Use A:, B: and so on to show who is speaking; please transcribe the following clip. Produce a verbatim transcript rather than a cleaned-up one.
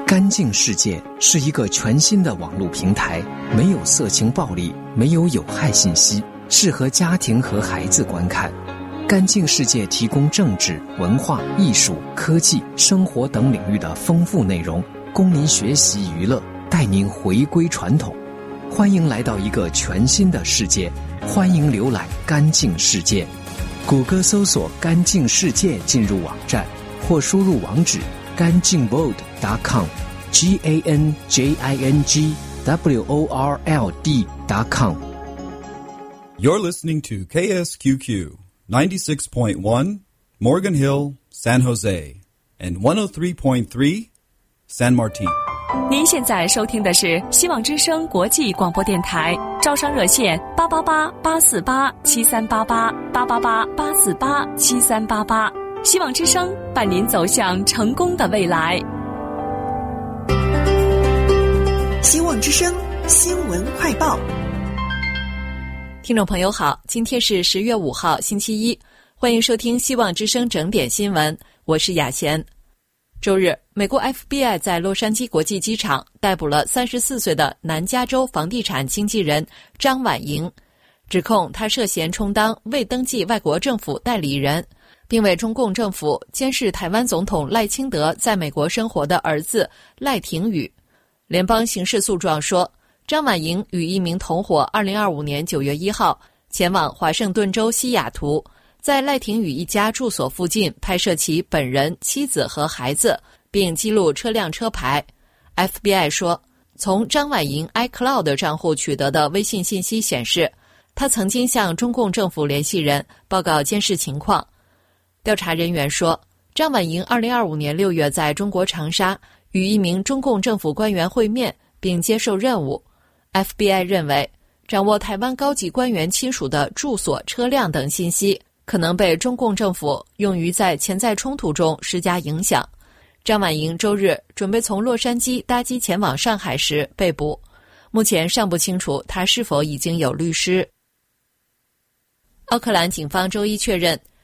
A: 干净世界是一个全新的网络平台，没有色情暴力，没有有害信息，适合家庭和孩子观看。干净世界提供政治、文化、艺术、科技、生活等领域的丰富内容，供您学习娱乐，带您回归传统。欢迎来到一个全新的世界，欢迎浏览干净世界。谷歌搜索干净世界进入网站，或输入网址干净 world dot com G A N J I N G W O R L D dot com.
B: You're listening to K S Q Q ninety-six point one Morgan Hill, San Jose, and one oh three point three San Martin.
C: 您现在收听的是希望之声国际广播电台，招商热线八八八八四八七三八八八八八八四八七三八八。希望之声伴您走向成功的未来。
D: 希望之声新闻快报。
E: 听众朋友好，今天是十月五号星期一，欢迎收听希望之声整点新闻，我是雅贤。周日，美国 F B I 在洛杉矶国际机场逮捕了三十四岁的南加州房地产经纪人张婉莹，指控他涉嫌充当未登记外国政府代理人，并为中共政府监视台湾总统赖清德在美国生活的儿子赖廷宇。联邦刑事诉状说，张婉莹与一名同伙二零二五年九月一号前往华盛顿州西雅图，在赖廷宇一家住所附近拍摄其本人、妻子和孩子，并记录车辆车牌。 F B I 说，从张婉莹 iCloud 账户取得的微信信息显示，他曾经向中共政府联系人报告监视情况。调查人员说，张婉莹二零二五年六月在中国长沙与一名中共政府官员会面并接受任务。 F B I 认为，掌握台湾高级官员亲属的住所、车辆等信息可能被中共政府用于在潜在冲突中施加影响。张婉莹周日准备从洛杉矶搭机前往上海时被捕，目前尚不清楚她是否已经有律师。奥克兰警方周一确认，